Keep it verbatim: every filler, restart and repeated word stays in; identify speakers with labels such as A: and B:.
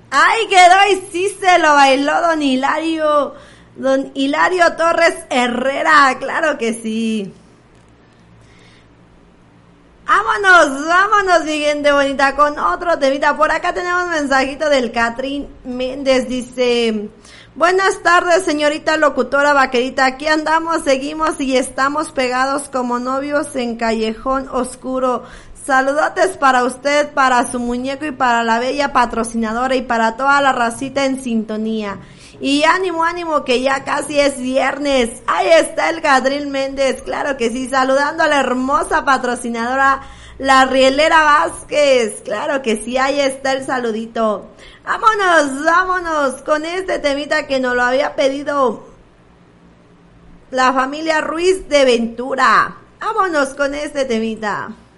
A: Ahí quedó y sí se lo bailó don Hilario, don Hilario Torres Herrera, claro que sí. Vámonos, vámonos, mi gente bonita, con otro temita. Por acá tenemos un mensajito del Catrín Méndez, dice: buenas tardes, señorita locutora vaquerita, aquí andamos, seguimos y estamos pegados como novios en callejón oscuro. Saludotes para usted, para su muñeco y para la bella patrocinadora y para toda la racita en sintonía. Y ánimo, ánimo, que ya casi es viernes. Ahí está el Catrín Méndez, claro que sí, saludando a la hermosa patrocinadora, la Rielera Vázquez, claro que sí, ahí está el saludito. Vámonos, vámonos con este temita que nos lo había pedido la familia Ruiz de Ventura. Vámonos con este temita.